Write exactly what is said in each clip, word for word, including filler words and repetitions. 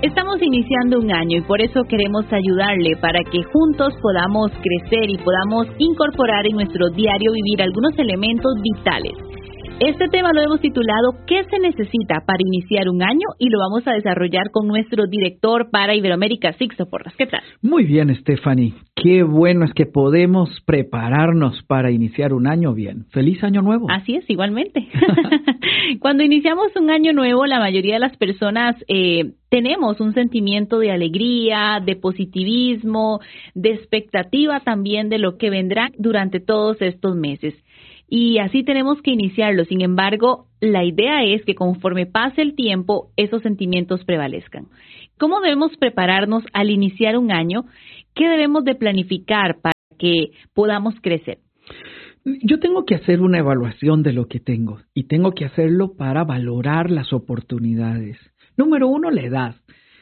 Estamos iniciando un año y por eso queremos ayudarle para que juntos podamos crecer y podamos incorporar en nuestro diario vivir algunos elementos vitales. Este tema lo hemos titulado ¿Qué se necesita para iniciar un año? Y lo vamos a desarrollar con nuestro director para Iberoamérica, Sixto Porras. ¿Qué tal? Muy bien, Stephanie. Qué bueno es que podemos prepararnos para iniciar un año bien. ¡Feliz año nuevo! Así es, igualmente. Cuando iniciamos un año nuevo, la mayoría de las personas eh, tenemos un sentimiento de alegría, de positivismo, de expectativa también de lo que vendrá durante todos estos meses. Y así tenemos que iniciarlo. Sin embargo, la idea es que conforme pase el tiempo, esos sentimientos prevalezcan. ¿Cómo debemos prepararnos al iniciar un año? ¿Qué debemos de planificar para que podamos crecer? Yo tengo que hacer una evaluación de lo que tengo y tengo que hacerlo para valorar las oportunidades. Número uno, la edad.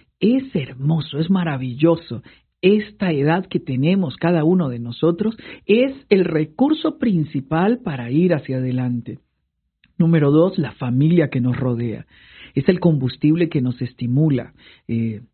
Es hermoso, es maravilloso. Esta edad que tenemos cada uno de nosotros es el recurso principal para ir hacia adelante. Número dos, la familia que nos rodea. Es el combustible que nos estimula. Eh,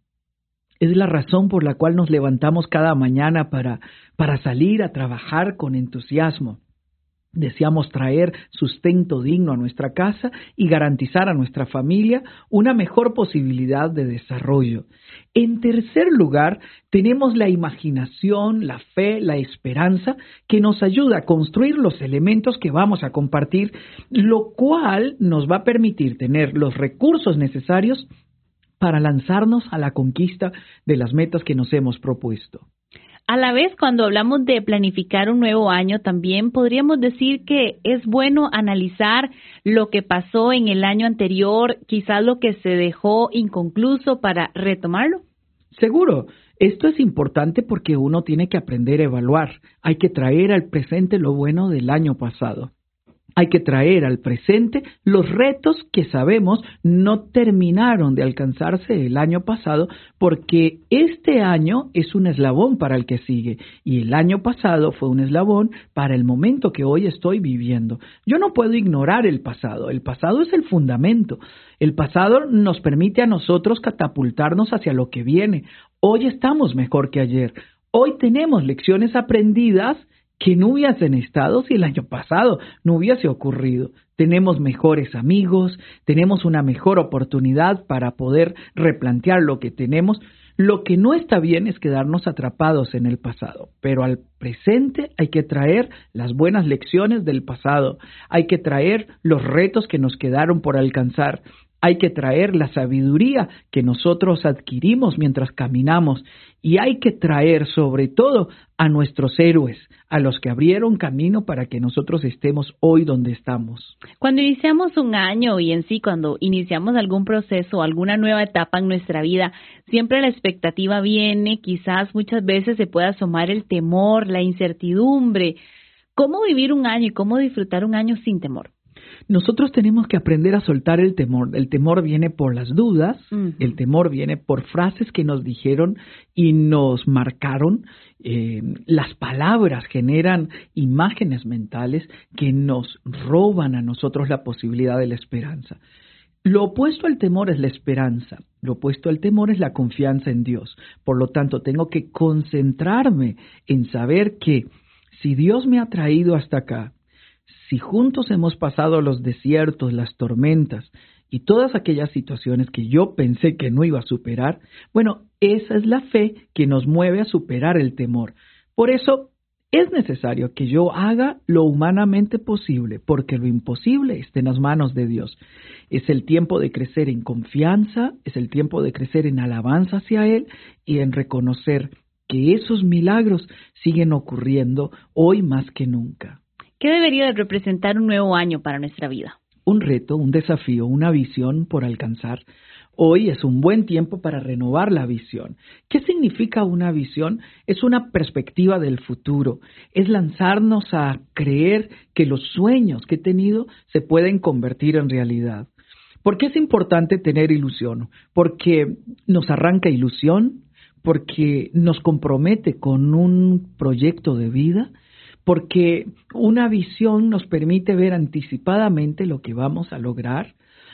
es la razón por la cual nos levantamos cada mañana para, para salir a trabajar con entusiasmo. Deseamos traer sustento digno a nuestra casa y garantizar a nuestra familia una mejor posibilidad de desarrollo. En tercer lugar, tenemos la imaginación, la fe, la esperanza que nos ayuda a construir los elementos que vamos a compartir, lo cual nos va a permitir tener los recursos necesarios para lanzarnos a la conquista de las metas que nos hemos propuesto. A la vez, cuando hablamos de planificar un nuevo año, también podríamos decir que es bueno analizar lo que pasó en el año anterior, quizás lo que se dejó inconcluso para retomarlo. Seguro, esto es importante porque uno tiene que aprender a evaluar. Hay que traer al presente lo bueno del año pasado. Hay que traer al presente los retos que sabemos no terminaron de alcanzarse el año pasado porque este año es un eslabón para el que sigue y el año pasado fue un eslabón para el momento que hoy estoy viviendo. Yo no puedo ignorar el pasado. El pasado es el fundamento. El pasado nos permite a nosotros catapultarnos hacia lo que viene. Hoy estamos mejor que ayer. Hoy tenemos lecciones aprendidas que no hubiesen estado si el año pasado no hubiese ocurrido. Tenemos mejores amigos, tenemos una mejor oportunidad para poder replantear lo que tenemos. Lo que no está bien es quedarnos atrapados en el pasado, pero al presente hay que traer las buenas lecciones del pasado, hay que traer los retos que nos quedaron por alcanzar. Hay que traer la sabiduría que nosotros adquirimos mientras caminamos y hay que traer sobre todo a nuestros héroes, a los que abrieron camino para que nosotros estemos hoy donde estamos. Cuando iniciamos un año y en sí cuando iniciamos algún proceso, alguna nueva etapa en nuestra vida, siempre la expectativa viene, quizás muchas veces se puede asomar el temor, la incertidumbre. ¿Cómo vivir un año y cómo disfrutar un año sin temor? Nosotros tenemos que aprender a soltar el temor. El temor viene por las dudas, uh-huh. El temor viene por frases que nos dijeron y nos marcaron. Eh, las palabras generan imágenes mentales que nos roban a nosotros la posibilidad de la esperanza. Lo opuesto al temor es la esperanza. Lo opuesto al temor es la confianza en Dios. Por lo tanto, tengo que concentrarme en saber que si Dios me ha traído hasta acá, si juntos hemos pasado los desiertos, las tormentas y todas aquellas situaciones que yo pensé que no iba a superar, bueno, esa es la fe que nos mueve a superar el temor. Por eso es necesario que yo haga lo humanamente posible, porque lo imposible está en las manos de Dios. Es el tiempo de crecer en confianza, es el tiempo de crecer en alabanza hacia Él y en reconocer que esos milagros siguen ocurriendo hoy más que nunca. ¿Qué debería de representar un nuevo año para nuestra vida? Un reto, un desafío, una visión por alcanzar. Hoy es un buen tiempo para renovar la visión. ¿Qué significa una visión? Es una perspectiva del futuro. Es lanzarnos a creer que los sueños que he tenido se pueden convertir en realidad. ¿Por qué es importante tener ilusión? Porque nos arranca ilusión, porque nos compromete con un proyecto de vida, porque una visión nos permite ver anticipadamente lo que vamos a lograr.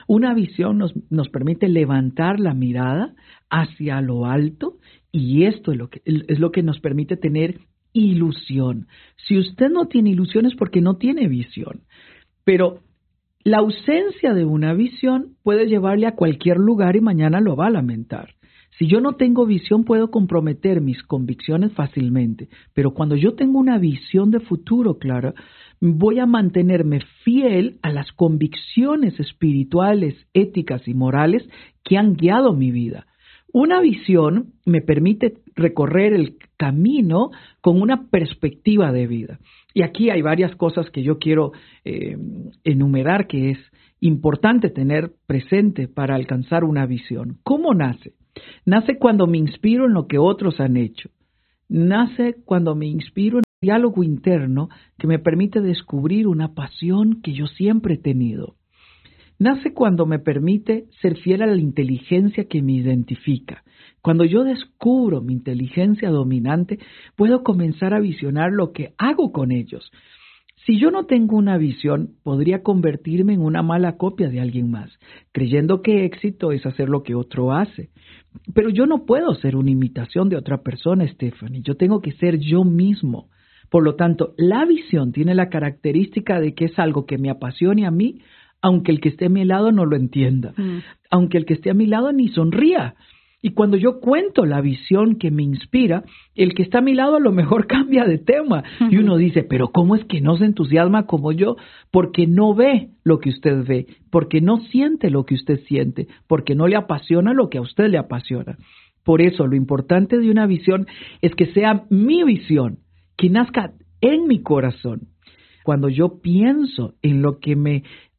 Una visión nos, nos permite levantar la mirada hacia lo alto y esto es lo que, es lo que nos permite tener ilusión. Si usted no tiene ilusión es porque no tiene visión. Pero la ausencia de una visión puede llevarle a cualquier lugar y mañana lo va a lamentar. Si yo no tengo visión, puedo comprometer mis convicciones fácilmente. Pero cuando yo tengo una visión de futuro clara, voy a mantenerme fiel a las convicciones espirituales, éticas y morales que han guiado mi vida. Una visión me permite recorrer el camino con una perspectiva de vida. Y aquí hay varias cosas que yo quiero eh, enumerar que es importante tener presente para alcanzar una visión. ¿Cómo nace? Nace cuando me inspiro en lo que otros han hecho. Nace cuando me inspiro en el diálogo interno que me permite descubrir una pasión que yo siempre he tenido. Nace cuando me permite ser fiel a la inteligencia que me identifica. Cuando yo descubro mi inteligencia dominante, puedo comenzar a visionar lo que hago con ellos. Si yo no tengo una visión, podría convertirme en una mala copia de alguien más, creyendo que éxito es hacer lo que otro hace. Pero yo no puedo ser una imitación de otra persona, Stephanie. Yo tengo que ser yo mismo. Por lo tanto, la visión tiene la característica de que es algo que me apasione a mí, aunque el que esté a mi lado no lo entienda, mm. aunque el que esté a mi lado ni sonría. Y cuando yo cuento la visión que me inspira, el que está a mi lado a lo mejor cambia de tema. Uh-huh. Y uno dice, pero ¿cómo es que no se entusiasma como yo? Porque no ve lo que usted ve, porque no siente lo que usted siente, porque no le apasiona lo que a usted le apasiona. Por eso lo importante de una visión es que sea mi visión, que nazca en mi corazón. Cuando yo pienso en lo que me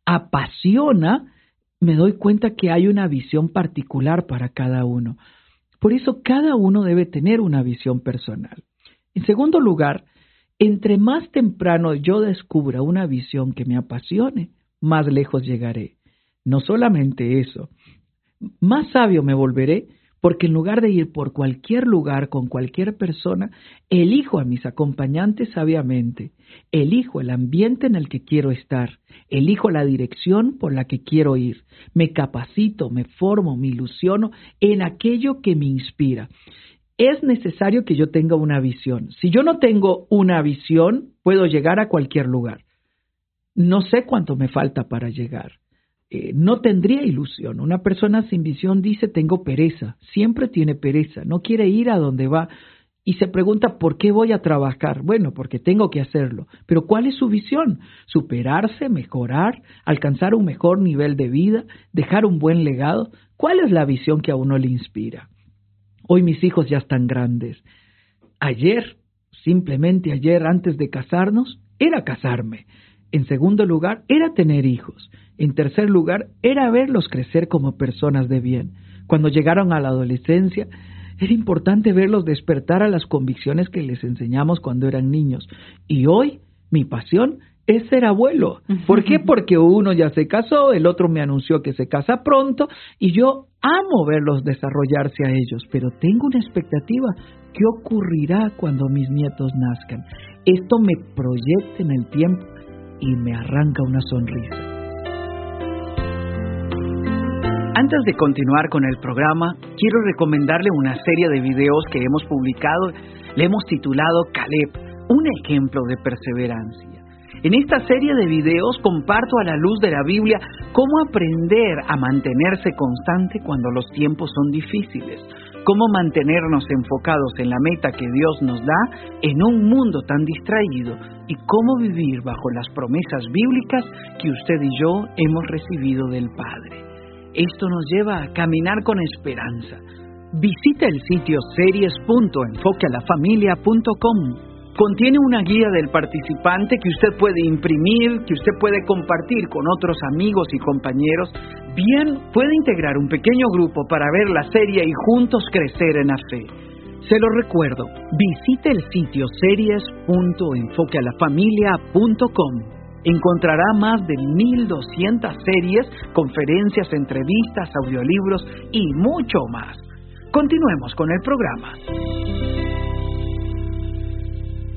apasiona, me doy cuenta que hay una visión particular para cada uno. Por eso cada uno debe tener una visión personal. En segundo lugar, entre más temprano yo descubra una visión que me apasione, más lejos llegaré. No solamente eso, más sabio me volveré, porque en lugar de ir por cualquier lugar con cualquier persona, elijo a mis acompañantes sabiamente, elijo el ambiente en el que quiero estar, elijo la dirección por la que quiero ir, me capacito, me formo, me ilusiono en aquello que me inspira. Es necesario que yo tenga una visión. Si yo no tengo una visión, puedo llegar a cualquier lugar. No sé cuánto me falta para llegar. Eh, no tendría ilusión. Una persona sin visión dice, tengo pereza. Siempre tiene pereza. No quiere ir a donde va. Y se pregunta, ¿por qué voy a trabajar? Bueno, porque tengo que hacerlo. Pero ¿cuál es su visión? Superarse, mejorar, alcanzar un mejor nivel de vida, dejar un buen legado. ¿Cuál es la visión que a uno le inspira? Hoy mis hijos ya están grandes. Ayer, simplemente ayer, antes de casarnos, era casarme. En segundo lugar, era tener hijos. En tercer lugar, era verlos crecer como personas de bien. Cuando llegaron a la adolescencia, era importante verlos despertar a las convicciones que les enseñamos cuando eran niños. Y hoy, mi pasión es ser abuelo. ¿Por qué? Porque uno ya se casó, el otro me anunció que se casa pronto, y yo amo verlos desarrollarse a ellos, pero tengo una expectativa. ¿Qué ocurrirá cuando mis nietos nazcan? Esto me proyecta en el tiempo y me arranca una sonrisa. Antes de continuar con el programa, quiero recomendarle una serie de videos que hemos publicado. Le hemos titulado Caleb, un ejemplo de perseverancia. En esta serie de videos comparto a la luz de la Biblia cómo aprender a mantenerse constante cuando los tiempos son difíciles, cómo mantenernos enfocados en la meta que Dios nos da en un mundo tan distraído y cómo vivir bajo las promesas bíblicas que usted y yo hemos recibido del Padre. Esto nos lleva a caminar con esperanza. Visita el sitio series punto enfoque a la familia punto com. Contiene una guía del participante que usted puede imprimir, que usted puede compartir con otros amigos y compañeros. Bien, puede integrar un pequeño grupo para ver la serie y juntos crecer en la fe. Se lo recuerdo, visite el sitio series punto enfoque a la familia punto com. Encontrará más de mil doscientas series, conferencias, entrevistas, audiolibros y mucho más. Continuemos con el programa.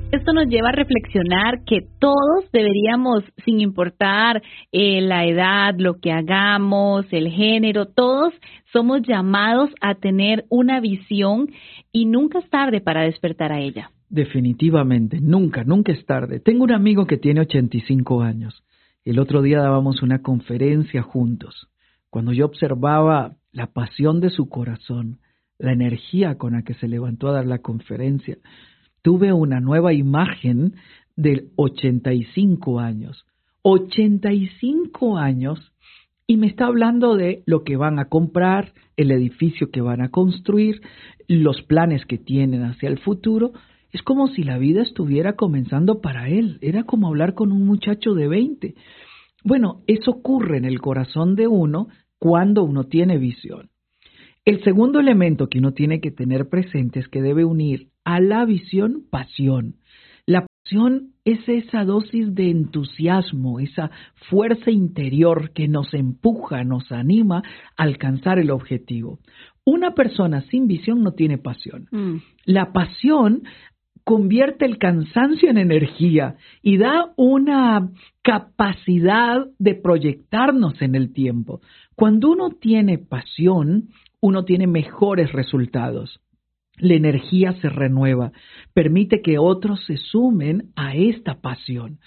Esto nos lleva a reflexionar que todos deberíamos, sin importar eh, la edad, lo que hagamos, el género, todos somos llamados a tener una visión y nunca es tarde para despertar a ella. Definitivamente, nunca, nunca es tarde. Tengo un amigo que tiene ochenta y cinco años. El otro día dábamos una conferencia juntos. Cuando yo observaba la pasión de su corazón, la energía con la que se levantó a dar la conferencia, tuve una nueva imagen de ochenta y cinco años. ochenta y cinco años y me está hablando de lo que van a comprar, el edificio que van a construir, los planes que tienen hacia el futuro. Es como si la vida estuviera comenzando para él. Era como hablar con un muchacho de veinte. Bueno, eso ocurre en el corazón de uno cuando uno tiene visión. El segundo elemento que uno tiene que tener presente es que debe unir a la visión pasión. La pasión es esa dosis de entusiasmo, esa fuerza interior que nos empuja, nos anima a alcanzar el objetivo. Una persona sin visión no tiene pasión. Mm. La pasión convierte el cansancio en energía y da una capacidad de proyectarnos en el tiempo. Cuando uno tiene pasión, uno tiene mejores resultados. La energía se renueva, permite que otros se sumen a esta pasión.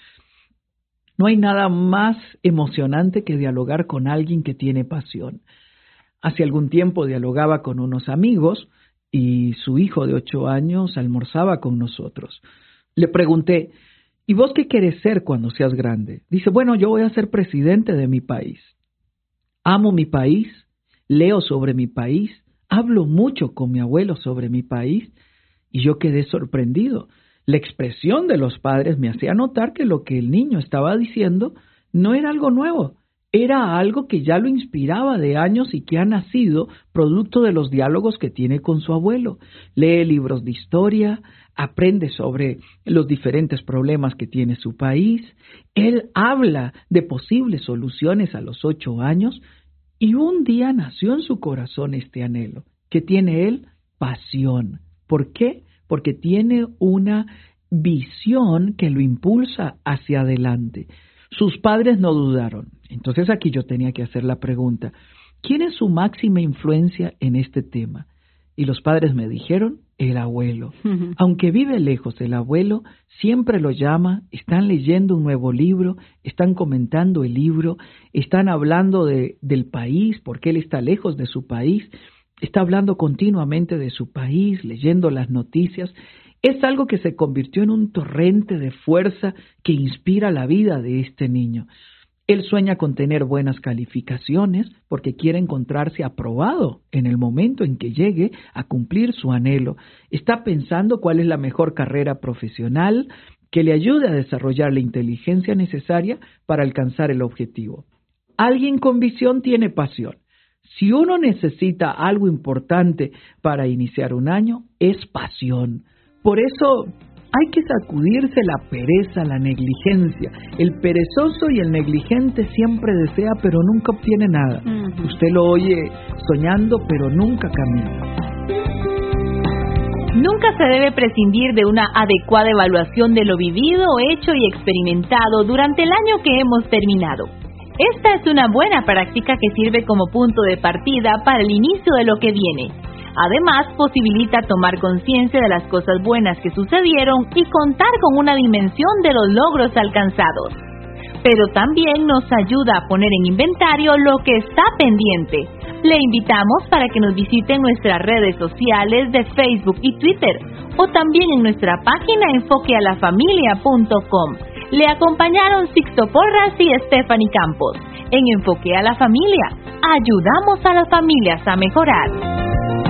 No hay nada más emocionante que dialogar con alguien que tiene pasión. Hace algún tiempo dialogaba con unos amigos y su hijo de ocho años almorzaba con nosotros. Le pregunté, ¿y vos qué querés ser cuando seas grande? Dice, bueno, yo voy a ser presidente de mi país. Amo mi país, leo sobre mi país, hablo mucho con mi abuelo sobre mi país y yo quedé sorprendido. La expresión de los padres me hacía notar que lo que el niño estaba diciendo no era algo nuevo, era algo que ya lo inspiraba de años y que ha nacido producto de los diálogos que tiene con su abuelo. Lee libros de historia, aprende sobre los diferentes problemas que tiene su país. Él habla de posibles soluciones a los ocho años y un día nació en su corazón este anhelo. ¿Qué tiene él? Pasión. ¿Por qué? Porque tiene una visión que lo impulsa hacia adelante. Sus padres no dudaron. Entonces aquí yo tenía que hacer la pregunta, ¿quién es su máxima influencia en este tema? Y los padres me dijeron, el abuelo. Uh-huh. Aunque vive lejos, el abuelo siempre lo llama, están leyendo un nuevo libro, están comentando el libro, están hablando de, del país, porque él está lejos de su país, está hablando continuamente de su país, leyendo las noticias. Es algo que se convirtió en un torrente de fuerza que inspira la vida de este niño. Él sueña con tener buenas calificaciones porque quiere encontrarse aprobado en el momento en que llegue a cumplir su anhelo. Está pensando cuál es la mejor carrera profesional que le ayude a desarrollar la inteligencia necesaria para alcanzar el objetivo. Alguien con visión tiene pasión. Si uno necesita algo importante para iniciar un año, es pasión. Por eso hay que sacudirse la pereza, la negligencia. El perezoso y el negligente siempre desea, pero nunca obtiene nada. Uh-huh. Usted lo oye soñando, pero nunca camina. Nunca se debe prescindir de una adecuada evaluación de lo vivido, hecho y experimentado durante el año que hemos terminado. Esta es una buena práctica que sirve como punto de partida para el inicio de lo que viene. Además, posibilita tomar conciencia de las cosas buenas que sucedieron y contar con una dimensión de los logros alcanzados. Pero también nos ayuda a poner en inventario lo que está pendiente. Le invitamos para que nos visite en nuestras redes sociales de Facebook y Twitter o también en nuestra página enfoque a la familia punto com. Le acompañaron Sixto Porras y Stephanie Campos. En Enfoque a la Familia, ayudamos a las familias a mejorar.